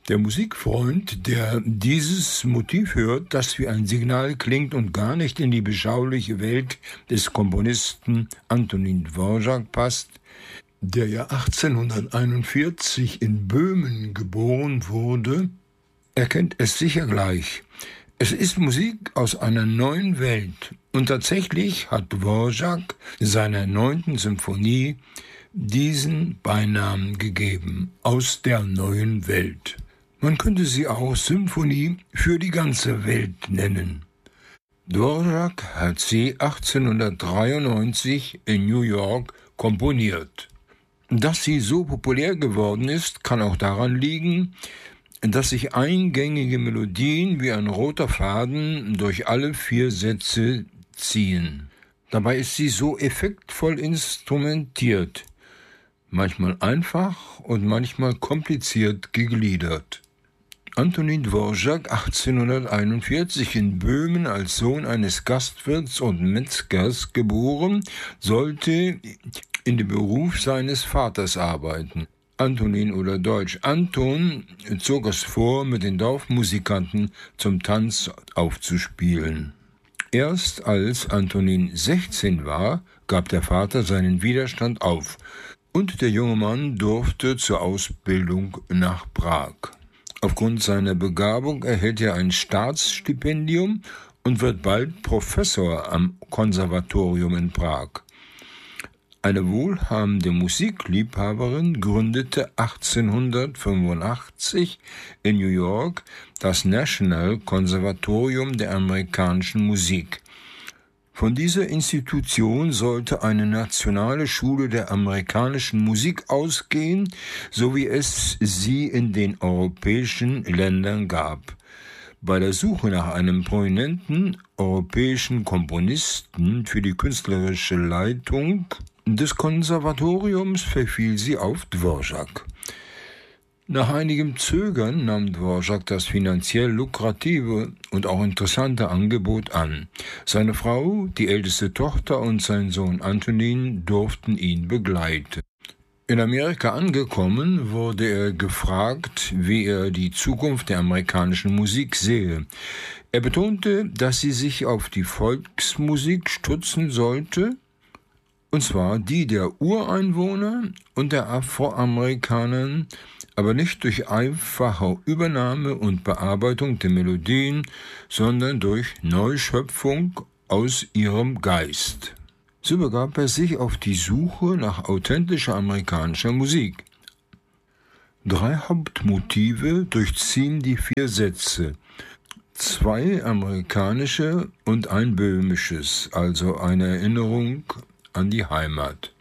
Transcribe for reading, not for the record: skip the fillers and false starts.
Der Musikfreund, der dieses Motiv hört, das wie ein Signal klingt und gar nicht in die beschauliche Welt des Komponisten Antonín Dvořák passt, der ja 1841 in Böhmen geboren wurde, erkennt es sicher gleich. Es ist Musik aus einer neuen Welt und tatsächlich hat Dvořák seiner 9. Symphonie diesen Beinamen gegeben, aus der neuen Welt. Man könnte sie auch Symphonie für die ganze Welt nennen. Dvořák hat sie 1893 in New York komponiert. Dass sie so populär geworden ist, kann auch daran liegen, dass sich eingängige Melodien wie ein roter Faden durch alle 4 Sätze ziehen. Dabei ist sie so effektvoll instrumentiert, manchmal einfach und manchmal kompliziert gegliedert. Antonín Dvořák, 1841 in Böhmen als Sohn eines Gastwirts und Metzgers geboren, sollte in dem Beruf seines Vaters arbeiten. Antonín oder Deutsch Anton zog es vor, mit den Dorfmusikanten zum Tanz aufzuspielen. Erst als Antonín 16 war, gab der Vater seinen Widerstand auf und der junge Mann durfte zur Ausbildung nach Prag. Aufgrund seiner Begabung erhält er ein Staatsstipendium und wird bald Professor am Konservatorium in Prag. Eine wohlhabende Musikliebhaberin gründete 1885 in New York das National Konservatorium der amerikanischen Musik. Von dieser Institution sollte eine nationale Schule der amerikanischen Musik ausgehen, so wie es sie in den europäischen Ländern gab. Bei der Suche nach einem prominenten europäischen Komponisten für die künstlerische Leitung des Konservatoriums verfiel sie auf Dvořák. Nach einigem Zögern nahm Dvořák das finanziell lukrative und auch interessante Angebot an. Seine Frau, die älteste Tochter und sein Sohn Antonín durften ihn begleiten. In Amerika angekommen, wurde er gefragt, wie er die Zukunft der amerikanischen Musik sehe. Er betonte, dass sie sich auf die Volksmusik stützen sollte, und zwar die der Ureinwohner und der Afroamerikaner, aber nicht durch einfache Übernahme und Bearbeitung der Melodien, sondern durch Neuschöpfung aus ihrem Geist. So begab er sich auf die Suche nach authentischer amerikanischer Musik. 3 Hauptmotive durchziehen die 4 Sätze. 2 amerikanische und ein böhmisches, also eine Erinnerung an die Heimat.